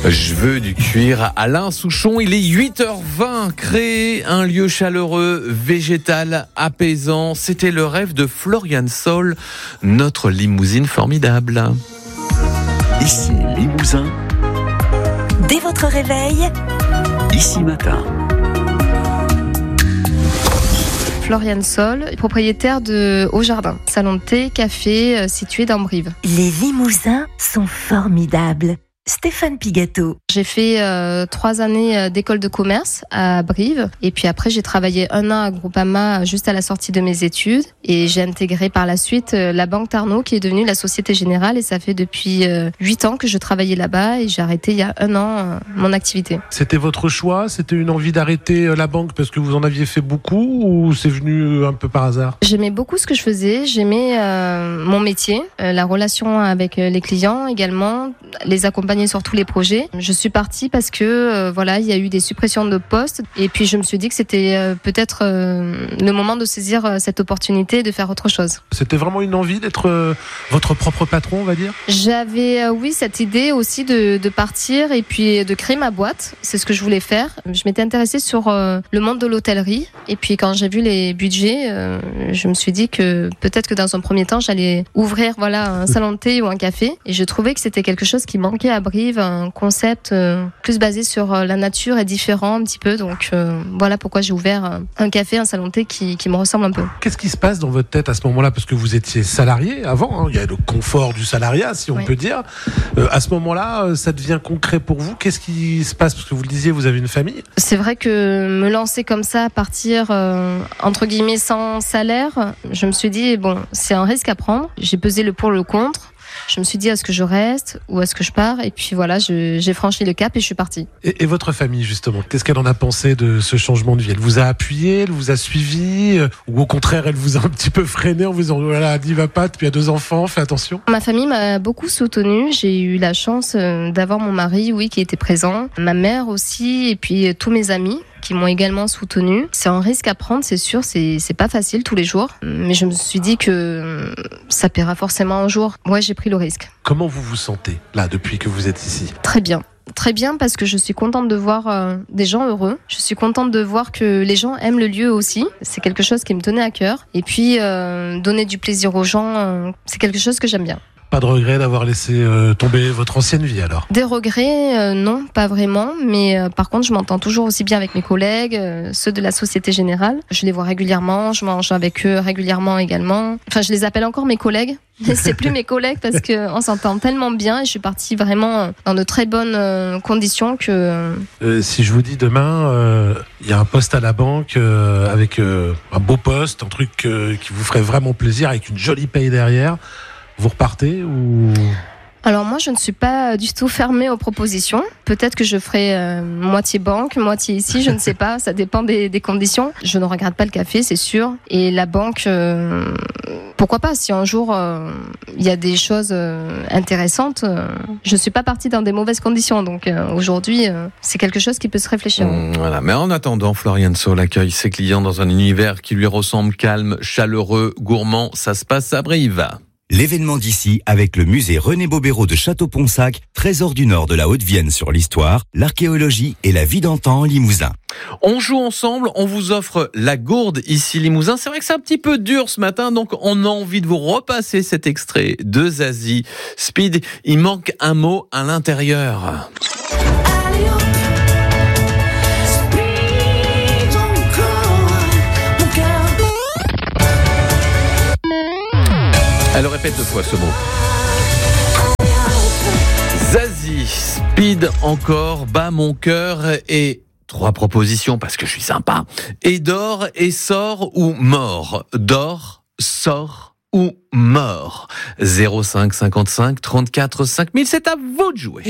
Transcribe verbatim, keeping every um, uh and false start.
Je veux du cuir. Alain Souchon, il est huit heures vingt. Créer un lieu chaleureux, végétal, apaisant, c'était le rêve de Florian Sol, notre limousine formidable. Ici Limousin. Dès votre réveil, Ici Matin. Florian Sol, propriétaire de Au Jardin, salon de thé, café euh, situé dans Brive. les Limousins sont formidables. Stéphane Pigato. J'ai fait euh, trois années euh, d'école de commerce à Brive et puis après j'ai travaillé un an à Groupama juste à la sortie de mes études et j'ai intégré par la suite euh, la Banque Tarnot qui est devenue la Société Générale et ça fait depuis euh, huit ans que je travaillais là-bas et j'ai arrêté il y a un an euh, mon activité. C'était votre choix? C'était une envie d'arrêter la banque parce que vous en aviez fait beaucoup ou c'est venu un peu par hasard? J'aimais beaucoup ce que je faisais, j'aimais euh, mon métier, euh, la relation avec euh, les clients également, les accompagner sur tous les projets. Je suis partie parce que euh, voilà, il y a eu des suppressions de postes et puis je me suis dit que c'était euh, peut-être euh, le moment de saisir euh, cette opportunité et de faire autre chose. C'était vraiment une envie d'être euh, votre propre patron, on va dire? J'avais euh, oui cette idée aussi de, de partir et puis de créer ma boîte. C'est ce que je voulais faire. Je m'étais intéressée sur euh, le monde de l'hôtellerie et puis quand j'ai vu les budgets, euh, je me suis dit que peut-être que dans un premier temps j'allais ouvrir voilà un salon de thé ou un café et je trouvais que c'était quelque chose qui manquait à Brive, un concept euh, plus basé sur euh, la nature et différent un petit peu. Donc euh, voilà pourquoi j'ai ouvert euh, un café, un salon de thé qui, qui me ressemble un peu. Qu'est-ce qui se passe dans votre tête à ce moment-là? Parce que vous étiez salarié avant, hein, il y a le confort du salariat, si on Oui. peut dire. Euh, à ce moment-là, euh, ça devient concret pour vous. Qu'est-ce qui se passe? Parce que vous le disiez, vous avez une famille. C'est vrai que me lancer comme ça, partir euh, entre guillemets sans salaire, je me suis dit bon, c'est un risque à prendre. J'ai pesé le pour le contre. Je me suis dit, est-ce que je reste ou est-ce que je pars? Et puis voilà, je, j'ai franchi le cap et je suis partie. Et, et votre famille, justement, qu'est-ce qu'elle en a pensé de ce changement de vie? Elle vous a appuyé, elle vous a suivi, euh, ou au contraire, elle vous a un petit peu freiné en vous disant, voilà, n'y va pas, tu as deux enfants, fais attention? Ma famille m'a beaucoup soutenue. J'ai eu la chance euh, d'avoir mon mari, oui, qui était présent, ma mère aussi, et puis euh, tous mes amis qui m'ont également soutenue. C'est un risque à prendre, c'est sûr, c'est, c'est pas facile tous les jours, mais je me suis dit que euh, ça paiera forcément un jour. Ouais, j'ai pris le risque. Comment vous vous sentez, là, depuis que vous êtes ici? Très bien. Très bien parce que je suis contente de voir euh, des gens heureux. Je suis contente de voir que les gens aiment le lieu aussi. C'est quelque chose qui me tenait à cœur. Et puis, euh, donner du plaisir aux gens, euh, c'est quelque chose que j'aime bien. Pas de regret d'avoir laissé euh, tomber votre ancienne vie, alors? Des regrets, euh, non, pas vraiment. Mais euh, par contre, je m'entends toujours aussi bien avec mes collègues, euh, ceux de la Société Générale. Je les vois régulièrement, je mange avec eux régulièrement également. Enfin, je les appelle encore mes collègues. Mais c'est plus mes collègues parce qu'on s'entend tellement bien et je suis partie vraiment dans de très bonnes euh, conditions que... Euh, si je vous dis demain, il euh, y a un poste à la banque euh, avec euh, un beau poste, un truc euh, qui vous ferait vraiment plaisir avec une jolie paye derrière, vous repartez ou... Alors moi, je ne suis pas du tout fermée aux propositions. Peut-être que je ferai euh, moitié banque, moitié ici, je ne sais pas. Ça dépend des, des conditions. Je ne regrette pas le café, c'est sûr. Et la banque, euh, pourquoi pas? Si un jour il euh, y a des choses euh, intéressantes, euh, je ne suis pas partie dans des mauvaises conditions. Donc euh, aujourd'hui, euh, c'est quelque chose qui peut se réfléchir. Mmh, voilà. Mais en attendant, Florian Sol accueille ses clients dans un univers qui lui ressemble, calme, chaleureux, gourmand. Ça se passe à Brive. L'événement d'ici avec le musée René Bobéro de Château-Ponsac, trésor du Nord de la Haute-Vienne sur l'histoire, l'archéologie et la vie d'antan en Limousin. On joue ensemble, on vous offre la gourde ici Limousin. C'est vrai que c'est un petit peu dur ce matin, donc on a envie de vous repasser cet extrait de Zazie. Speed, il manque un mot à l'intérieur. Elle répète deux fois ce mot. Zazie, speed encore, bat mon cœur et trois propositions parce que je suis sympa. Et dort et sort ou mort. Dort, sort ou mort. zéro cinq cinquante-cinq trente-quatre cinq mille, c'est à vous de jouer.